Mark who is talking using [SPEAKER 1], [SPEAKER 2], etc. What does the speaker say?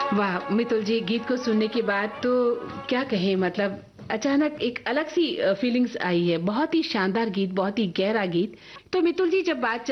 [SPEAKER 1] वाह! मितुल जी, गीत को सुनने के बाद तो क्या कहें, मतलब अचानक एक अलग सी फीलिंग्स आई है। बहुत ही शानदार गीत, बहुत ही गहरा गीत। तो मितुल जी, जब बात